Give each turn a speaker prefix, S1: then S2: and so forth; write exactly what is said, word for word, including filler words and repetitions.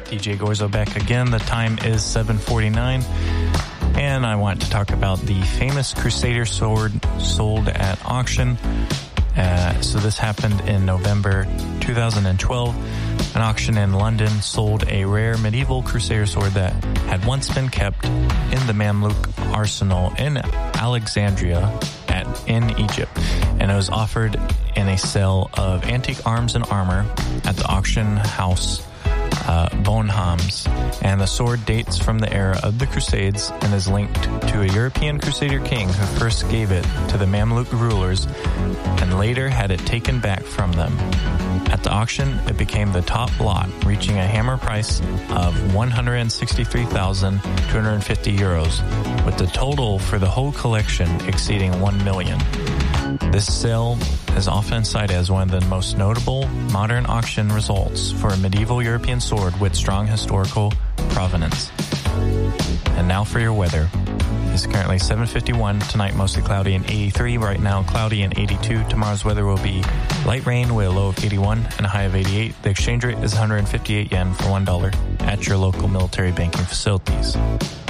S1: D J Gorzo back again. The time is seven forty-nine, and I want to talk about the famous Crusader sword sold at auction. Uh, so this happened in November two thousand twelve. An auction in London sold a rare medieval Crusader sword that had once been kept in the Mamluk arsenal in Alexandria at, in Egypt, and it was offered in a sale of antique arms and armor at the auction house uh, Bonhams. And the sword dates from the era of the Crusades and is linked to a European Crusader king who first gave it to the Mamluk rulers and later had it taken back from them. At the auction, it became the top lot, reaching a hammer price of one hundred sixty-three thousand two hundred fifty euros, with the total for the whole collection exceeding one million. This sale is often cited as one of the most notable modern auction results for a medieval European sword with strong historical provenance. And now for your weather. It's currently seven fifty-one. Tonight, mostly cloudy and eighty-three. Right now, cloudy and eighty-two. Tomorrow's weather will be light rain with a low of eighty-one and a high of eighty-eight. The exchange rate is one hundred fifty-eight yen for one dollar at your local military banking facilities.